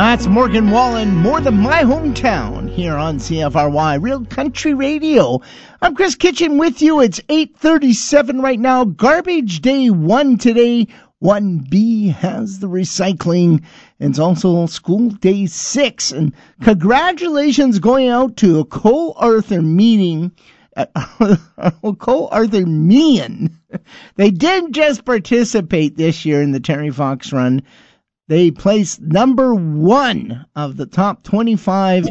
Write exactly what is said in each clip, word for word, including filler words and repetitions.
That's Morgan Wallen, More Than My Hometown, here on C F R Y, Real Country Radio. I'm Chris Kitchen with you. It's eight thirty-seven right now. Garbage Day one today. one B has the recycling. It's also School Day six. And congratulations going out to a Cole Arthur meeting. Uh, Cole Arthur Meehan. They didn't just participate this year in the Terry Fox Run. They placed number one of the top twenty-five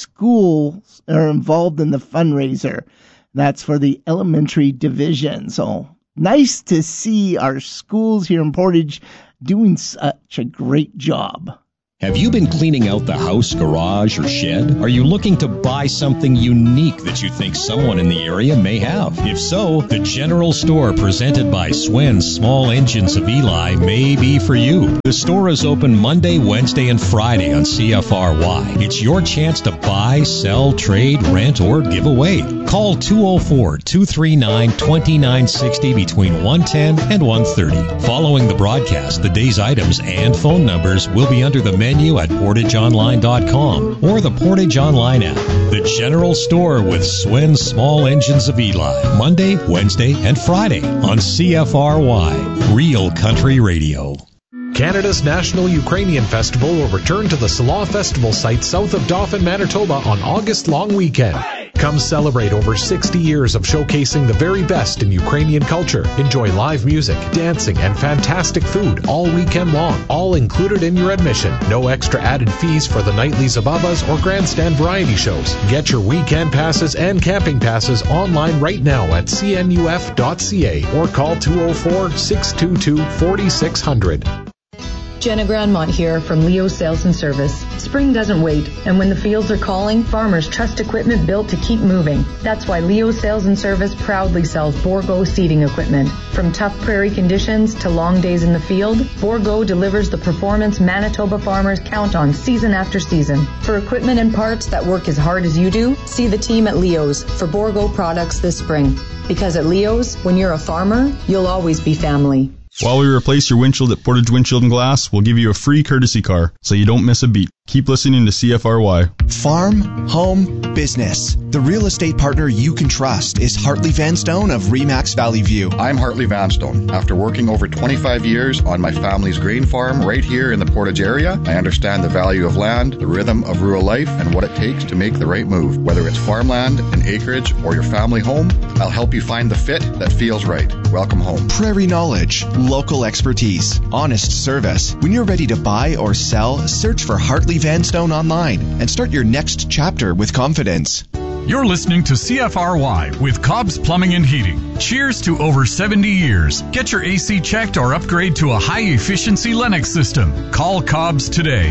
schools that are involved in the fundraiser. That's for the elementary division. So nice to see our schools here in Portage doing such a great job. Have you been cleaning out the house, garage, or shed? Are you looking to buy something unique that you think someone in the area may have? If so, the General Store presented by Swen's Small Engines of Eli may be for you. The store is open Monday, Wednesday, and Friday on C F R Y. It's your chance to buy, sell, trade, rent, or give away. Call two oh four, two three nine, two nine six oh between one ten and one thirty. Following the broadcast, the day's items and phone numbers will be under the menu at portage online dot com or the Portage Online app. The General Store with Swen's Small Engines of Eli, Monday, Wednesday, and Friday on C F R Y, Real Country Radio. Canada's National Ukrainian Festival will return to the Salah Festival site south of Dauphin, Manitoba on August long weekend. Come celebrate over sixty years of showcasing the very best in Ukrainian culture. Enjoy live music, dancing, and fantastic food all weekend long, all included in your admission. No extra added fees for the nightly Zababas or grandstand variety shows. Get your weekend passes and camping passes online right now at c n u f dot c a or call two oh four, six two two, four six zero zero. Jenna Grandmont here from Leo Sales and Service. Spring doesn't wait, and when the fields are calling, farmers trust equipment built to keep moving. That's why Leo Sales and Service proudly sells Bourgault seeding equipment. From tough prairie conditions to long days in the field, Bourgault delivers the performance Manitoba farmers count on season after season. For equipment and parts that work as hard as you do, see the team at Leo's for Bourgault products this spring. Because at Leo's, when you're a farmer, you'll always be family. While we replace your windshield at Portage Windshield and Glass, we'll give you a free courtesy car, so you don't miss a beat. Keep listening to C F R Y. Farm, home, business. The real estate partner you can trust is Hartley Vanstone of Remax Valley View. I'm Hartley Vanstone. After working over twenty-five years on my family's grain farm right here in the Portage area, I understand the value of land, the rhythm of rural life, and what it takes to make the right move. Whether it's farmland, an acreage, or your family home, I'll help you find the fit that feels right. Welcome home. Prairie knowledge, local expertise, honest service. When you're ready to buy or sell, search for Hartley Vanstone online and start your next chapter with confidence. You're listening to C F R Y with Cobb's Plumbing and Heating. Cheers to over seventy years. Get your A C checked or upgrade to a high-efficiency Lennox system. Call Cobb's today.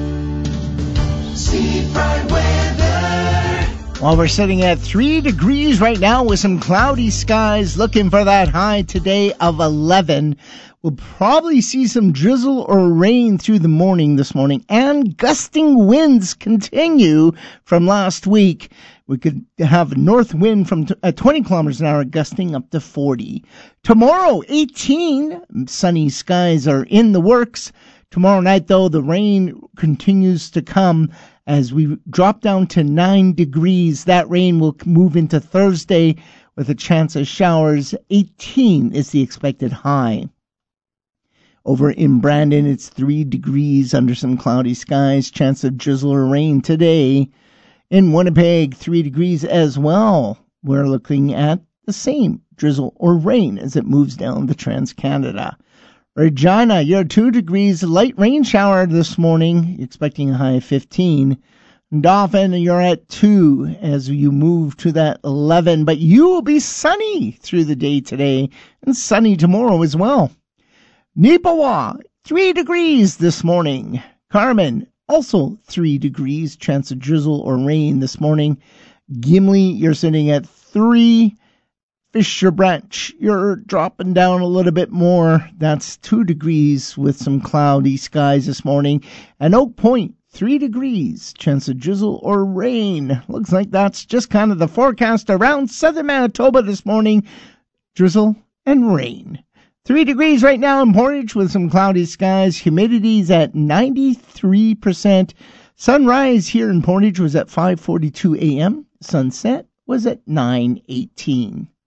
Seafront weather. Well, we're sitting at three degrees right now with some cloudy skies, looking for that high today of eleven. We'll probably see some drizzle or rain through the morning this morning, and gusting winds continue from last week. We could have a north wind from t- uh, twenty kilometers an hour, gusting up to forty. Tomorrow, eighteen. Sunny skies are in the works. Tomorrow night, though, the rain continues to come as we drop down to nine degrees. That rain will move into Thursday with a chance of showers. eighteen is the expected high. Over in Brandon, it's three degrees under some cloudy skies. Chance of drizzle or rain today. In Winnipeg, three degrees as well. We're looking at the same drizzle or rain as it moves down the Trans-Canada. Regina, you're two degrees. Light rain shower this morning. Expecting a high of fifteen. Dauphin, you're at two as you move to that eleven. But you will be sunny through the day today and sunny tomorrow as well. Neepawa, three degrees this morning. Carmen, also three degrees. Chance of drizzle or rain this morning. Gimli, you're sitting at three. Fisher Branch, you're dropping down a little bit more. That's two degrees with some cloudy skies this morning. And Oak Point, three degrees. Chance of drizzle or rain. Looks like that's just kind of the forecast around southern Manitoba this morning. Drizzle and rain. Three degrees right now in Portage with some cloudy skies. Humidity's at ninety-three percent. Sunrise here in Portage was at five forty-two a.m. Sunset was at nine eighteen.